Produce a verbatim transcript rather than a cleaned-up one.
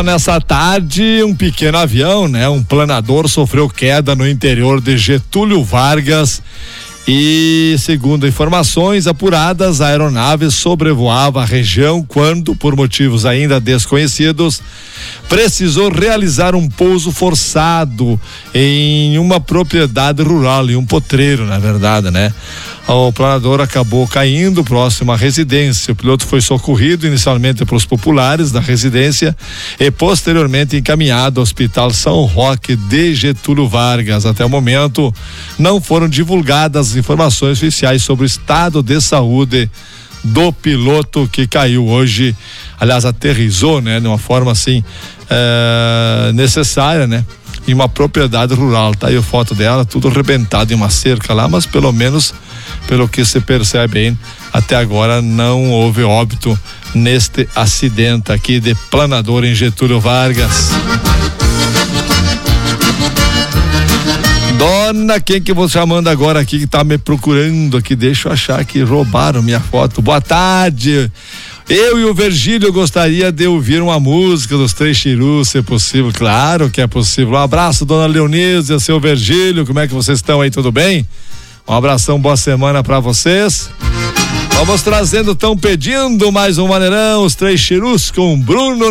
Só nessa tarde, um pequeno avião, né? Um planador sofreu queda no interior de Getúlio Vargas e, segundo informações apuradas, a aeronave sobrevoava a região quando, por motivos ainda desconhecidos, precisou realizar um pouso forçado em uma propriedade rural, em um potreiro, na verdade, né? O planador acabou caindo próximo à residência. O piloto foi socorrido inicialmente pelos populares da residência e posteriormente encaminhado ao Hospital São Roque de Getúlio Vargas. Até o momento, não foram divulgadas informações oficiais sobre o estado de saúde do piloto que caiu hoje. Aliás, aterrissou, né, de uma forma assim é, necessária, né? Em uma propriedade rural. Tá aí a foto dela, tudo arrebentado em uma cerca lá, mas pelo menos, pelo que se percebe aí, até agora não houve óbito neste acidente aqui de planador em Getúlio Vargas. Dona, quem que eu vou chamando agora aqui que tá me procurando aqui? Deixa eu achar que roubaram minha foto. Boa tarde. Eu e o Virgílio gostaria de ouvir uma música dos Três Chirus, se possível. Claro que é possível. Um abraço, dona Leonísia, seu Virgílio, como é que vocês estão aí, tudo bem? Um abração, boa semana pra vocês. Vamos trazendo, tão pedindo mais um maneirão, os Três Chirus com Bruno